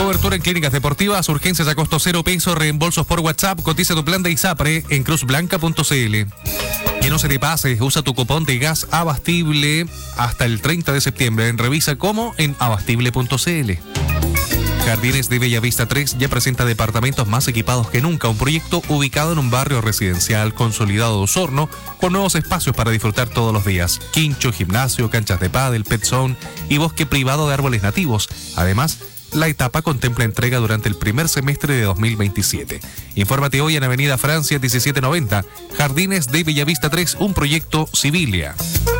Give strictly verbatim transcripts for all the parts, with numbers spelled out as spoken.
Cobertura en clínicas deportivas, urgencias a costo cero pesos, reembolsos por WhatsApp. Cotiza tu plan de ISAPRE en cruz blanca punto c l. Que no se te pase, usa tu cupón de gas Abastible hasta el treinta de septiembre. Revisa cómo en abastible punto c l. Jardines de Bellavista tres ya presenta departamentos más equipados que nunca. Un proyecto ubicado en un barrio residencial consolidado de Osorno, con nuevos espacios para disfrutar todos los días. Quincho, gimnasio, canchas de pádel, pet zone y bosque privado de árboles nativos. Además, la etapa contempla entrega durante el primer semestre de dos mil veintisiete. Infórmate hoy en Avenida Francia diecisiete noventa, Jardines de Bellavista tres, un proyecto Civilia.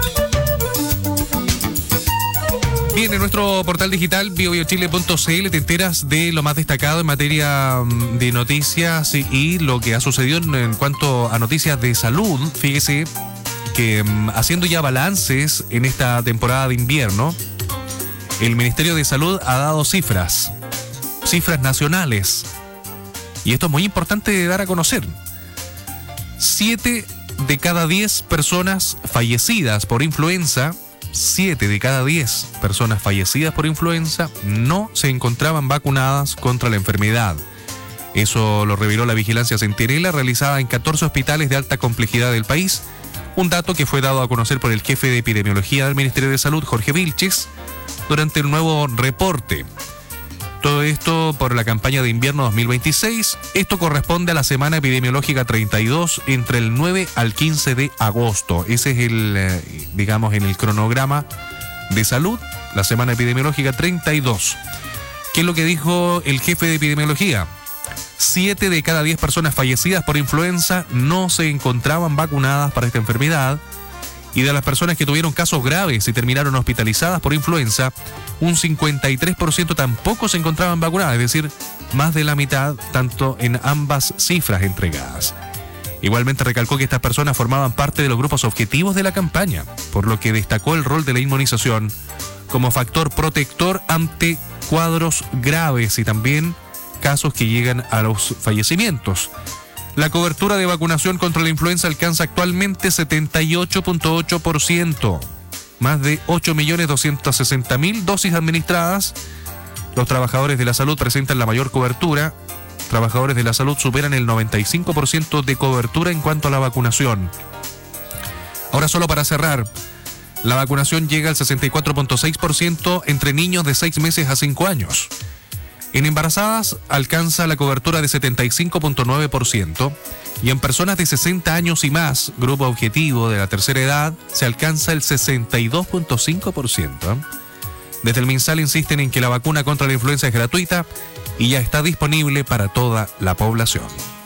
Bien, en nuestro portal digital bio bio chile punto c l te enteras de lo más destacado en materia de noticias y, y lo que ha sucedido en, en cuanto a noticias de salud. Fíjese que um, haciendo ya balances en esta temporada de invierno, el Ministerio de Salud ha dado cifras, cifras nacionales. Y esto es muy importante de dar a conocer. Siete de cada diez personas fallecidas por influenza, siete de cada diez personas fallecidas por influenza no se encontraban vacunadas contra la enfermedad. Eso lo reveló la vigilancia Centinela realizada en catorce hospitales de alta complejidad del país. Un dato que fue dado a conocer por el jefe de epidemiología del Ministerio de Salud, Jorge Vilches, durante el nuevo reporte. Todo esto por la campaña de invierno dos mil veintiséis. Esto corresponde a la semana epidemiológica treinta y dos, entre el nueve al quince de agosto. Ese es el, digamos, en el cronograma de salud, la semana epidemiológica treinta y dos. ¿Qué es lo que dijo el jefe de epidemiología? Siete de cada diez personas fallecidas por influenza no se encontraban vacunadas para esta enfermedad. Y de las personas que tuvieron casos graves y terminaron hospitalizadas por influenza, un cincuenta y tres por ciento tampoco se encontraban vacunadas, es decir, más de la mitad, tanto en ambas cifras entregadas. Igualmente recalcó que estas personas formaban parte de los grupos objetivos de la campaña, por lo que destacó el rol de la inmunización como factor protector ante cuadros graves y también casos que llegan a los fallecimientos. La cobertura de vacunación contra la influenza alcanza actualmente setenta y ocho punto ocho por ciento. Más de ocho millones doscientos sesenta mil dosis administradas. Los trabajadores de la salud presentan la mayor cobertura. Trabajadores de la salud superan el noventa y cinco por ciento de cobertura en cuanto a la vacunación. Ahora, solo para cerrar, la vacunación llega al sesenta y cuatro punto seis por ciento entre niños de seis meses a cinco años. En embarazadas alcanza la cobertura de setenta y cinco punto nueve por ciento y en personas de sesenta años y más, grupo objetivo de la tercera edad, se alcanza el sesenta y dos punto cinco por ciento. Desde el MinSal insisten en que la vacuna contra la influenza es gratuita y ya está disponible para toda la población.